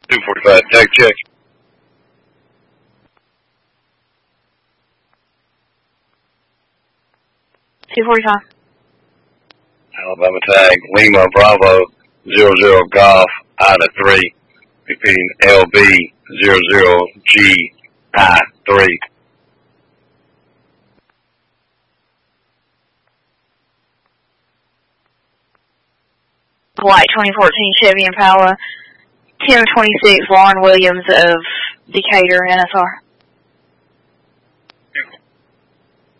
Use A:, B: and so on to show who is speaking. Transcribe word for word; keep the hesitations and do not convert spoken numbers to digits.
A: two forty-five, tag check.
B: two forty-five.
A: Alabama tag, Lima Bravo, zero zero Golf, Ida three, repeating L B, zero zero G, I three.
B: White twenty fourteen Chevy Impala, ten twenty-six Lauren Williams of Decatur, N S R.